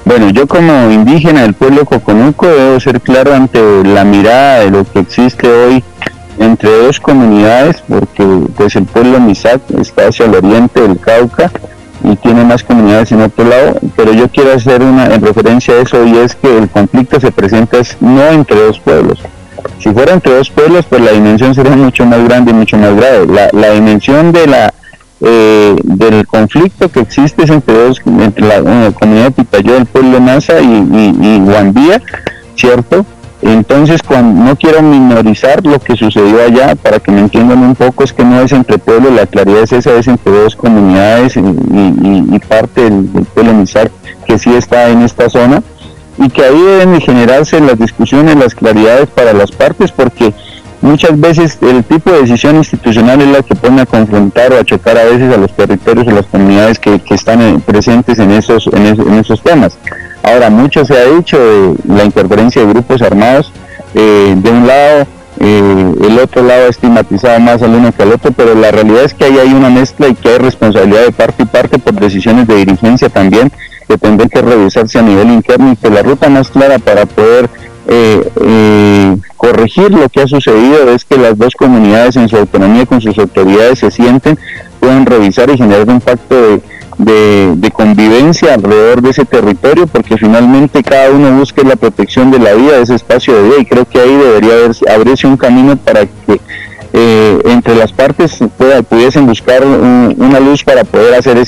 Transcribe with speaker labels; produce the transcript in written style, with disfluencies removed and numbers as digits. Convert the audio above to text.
Speaker 1: Bueno, yo como indígena del pueblo Coconuco debo ser claro ante la mirada de lo que existe hoy entre dos comunidades, porque pues el pueblo Misak está hacia el oriente del Cauca y tiene más comunidades en otro lado, pero yo quiero hacer una en referencia a eso, y es que el conflicto se presenta no entre dos pueblos. Si fuera entre dos pueblos, pues la dimensión sería mucho más grande y mucho más grave. La dimensión de del conflicto que existe es entre la comunidad de Pitayó del pueblo Nasa y Guandía, ¿cierto? Entonces, no quiero minorizar lo que sucedió allá, para que me entiendan un poco, es que no es entre pueblos, la claridad es esa, es entre dos comunidades y parte del pueblo Misak que sí está en esta zona, y que ahí deben generarse las discusiones, las claridades para las partes, porque muchas veces el tipo de decisión institucional es la que pone a confrontar o a chocar a veces a los territorios o las comunidades que están presentes en esos temas. Ahora, mucho se ha dicho de la interferencia de grupos armados, de un lado, el otro lado ha estigmatizado más al uno que al otro, pero la realidad es que ahí hay una mezcla y que hay responsabilidad de parte y parte por decisiones de dirigencia también, que tendrán que revisarse a nivel interno, y que la ruta más clara para poder corregir lo que ha sucedido es que las dos comunidades en su autonomía con sus autoridades se sienten, puedan revisar y generar un pacto de convivencia alrededor de ese territorio, porque finalmente cada uno busque la protección de la vida, de ese espacio de vida, y creo que ahí debería abrirse un camino para que entre las partes pudiesen buscar una luz para poder hacer